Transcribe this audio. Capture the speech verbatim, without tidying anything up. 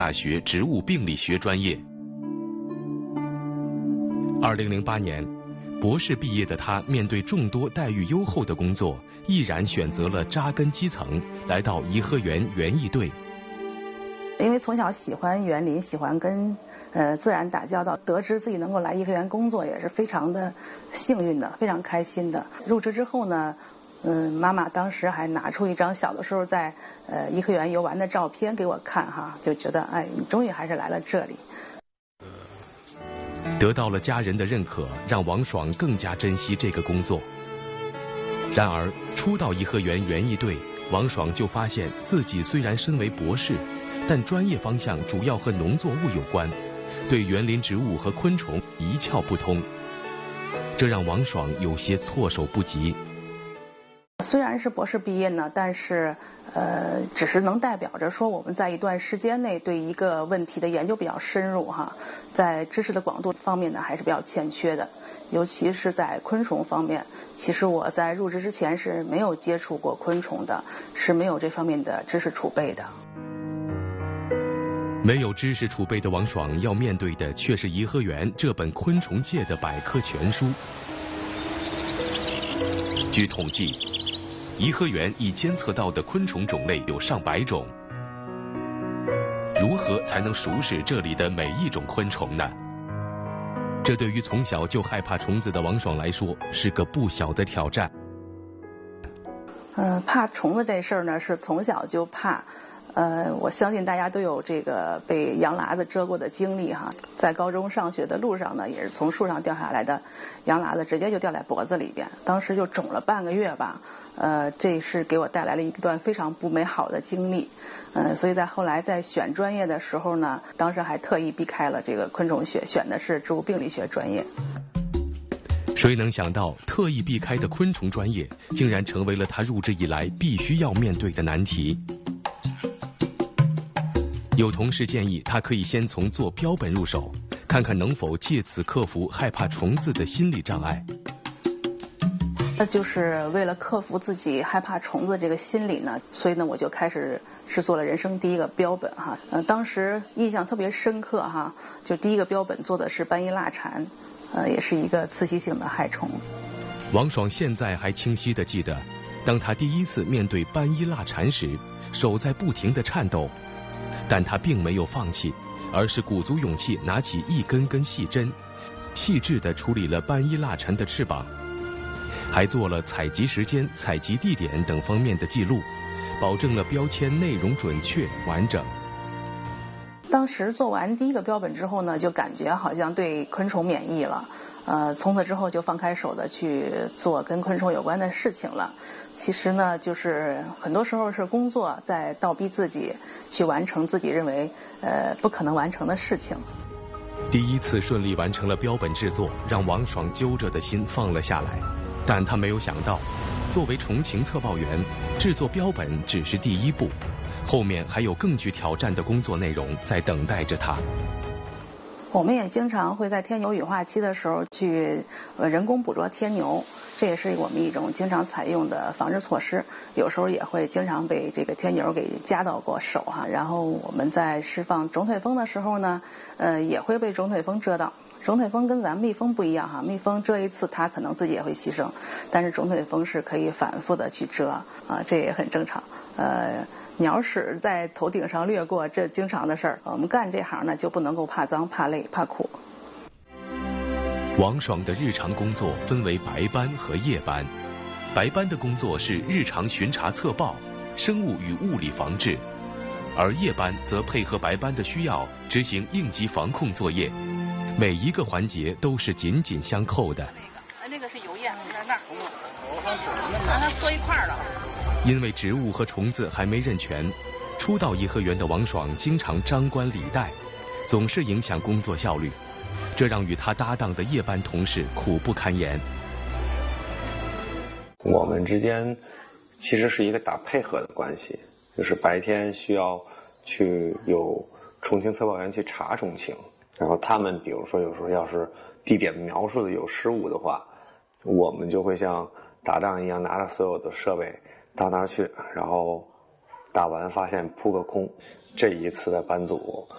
大学植物病理学专业。二零零八年，博士毕业的他，面对众多待遇优厚的工作，毅然选择了扎根基层，来到颐和园园艺队。 因为从小喜欢园林，喜欢跟呃自然打交道，得知自己能够来颐和园工作，也是非常的幸运的，非常开心的。入职之后呢，嗯，妈妈当时还拿出一张小的时候在呃颐和园游玩的照片给我看哈，就觉得哎，你终于还是来了这里。 得到了家人的认可，让王爽更加珍惜这个工作。然而，初到颐和园园艺队，王爽就发现自己虽然身为博士，但专业方向主要和农作物有关，对园林植物和昆虫一窍不通，这让王爽有些措手不及。 虽然是博士毕业呢，但是呃，只是能代表着说我们在一段时间内对一个问题的研究比较深入哈，在知识的广度方面呢还是比较欠缺的，尤其是在昆虫方面。其实我在入职之前是没有接触过昆虫的，是没有这方面的知识储备的。 没有知识储备的王爽要面对的却是颐和园这本昆虫界的百科全书。据统计，颐和园已监测到的昆虫种类有上百种。如何才能熟识这里的每一种昆虫呢？这对于从小就害怕虫子的王爽来说是个不小的挑战。 嗯、呃，怕虫子这事儿呢，是从小就怕。呃，我相信大家都有这个被羊喇子蛰过的经历哈。在高中上学的路上呢，也是从树上掉下来的羊喇子，直接就掉在脖子里边，当时就肿了半个月吧。呃，这是给我带来了一段非常不美好的经历。呃，所以在后来在选专业的时候呢，当时还特意避开了这个昆虫学，选的是植物病理学专业。 谁能想到，特意避开的昆虫专业，竟然成为了他入职以来必须要面对的难题。有同事建议他可以先从做标本入手，看看能否借此克服害怕虫子的心理障碍。 那就是为了克服自己害怕虫子这个心理呢，所以呢我就开始制作了人生第一个标本哈。呃，当时印象特别深刻哈，就第一个标本做的是斑衣蜡蝉，呃，也是一个刺激性的害虫。 王爽现在还清晰地记得，当他第一次面对斑衣蜡蝉时，手在不停地颤抖。但他并没有放弃，而是鼓足勇气拿起一根根细针，细致地处理了斑衣蜡蝉的翅膀，还做了采集时间、采集地点等方面的记录，保证了标签内容准确完整。 当时做完第一个标本之后呢，就感觉好像对昆虫免疫了，呃，从此之后就放开手的去做跟昆虫有关的事情了。其实呢，就是很多时候是工作在倒逼自己去完成自己认为呃不可能完成的事情。 第一次顺利完成了标本制作，让王爽揪着的心放了下来。但他没有想到，作为重庆测报员，制作标本只是第一步，后面还有更具挑战的工作内容在等待着他。 我们也经常会在天牛羽化期的时候去呃人工捕捉天牛，这也是我们一种经常采用的防治措施。有时候也会经常被这个天牛给夹到过手哈。然后我们在释放肿腿蜂的时候呢，呃也会被肿腿蜂蛰到。肿腿蜂跟咱们蜜蜂不一样哈，蜜蜂蛰一次它可能自己也会牺牲，但是肿腿蜂是可以反复的去蛰啊，这也很正常。呃。鸟屎在头顶上掠过，这经常的事儿。我们干这行呢，就不能够怕脏、怕累、怕苦。 王爽的日常工作分为白班和夜班。白班的工作是日常巡查测报、生物与物理防治，而夜班则配合白班的需要执行应急防控作业，每一个环节都是紧紧相扣的。 那个，那个是油液，在那儿，把它缩一块了。 因为植物和虫子还没认全，初到颐和园的王爽经常张冠李戴，总是影响工作效率，这让与他搭档的夜班同事苦不堪言。 我们之间其实是一个打配合的关系，就是白天需要去有重庆测报员去查重庆，然后他们比如说有时候要是地点描述的有失误的话，我们就会像打仗一样拿着所有的设备到那儿去，然后打完发现扑个空。这一次的班组